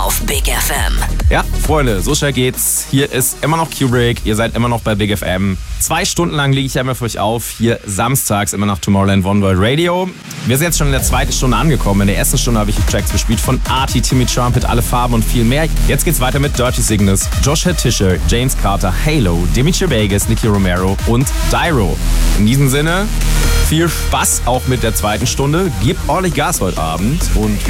auf Big FM. Ja, Freunde, so schnell geht's. Hier ist immer noch Kubrick. Ihr seid immer noch bei Big FM. 2 Stunden lang lege ich ja immer für euch auf. Hier samstags immer noch Tomorrowland One World Radio. Wir sind jetzt schon in der 2. Stunde angekommen. In der 1. Stunde habe ich die Tracks gespielt von Artie, Timmy Trumpet, Alle Farben und viel mehr. Jetzt geht's weiter mit Dirty Cygnus, Josh Tischer, James Carter, Halo, Dimitri Vegas, Nicky Romero und Dyro. In diesem Sinne, viel Spaß auch mit der 2. Stunde. Gebt ordentlich Gas heute Abend und